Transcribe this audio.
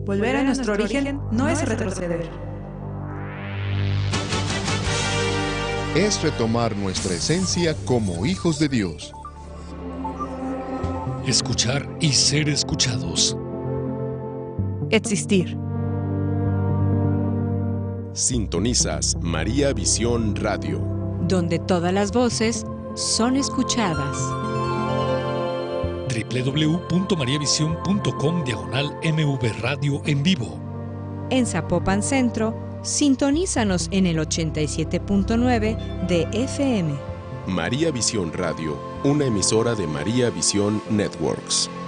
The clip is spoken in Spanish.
Volver a nuestro origen no es retroceder. Es retomar nuestra esencia como hijos de Dios. Escuchar y ser escuchados. Existir. Sintonizas María Visión Radio, donde todas las voces son escuchadas. www.mariavision.com/MV Radio en vivo. En Zapopan Centro, sintonízanos en el 87.9 de FM. María Visión Radio, una emisora de María Visión Networks.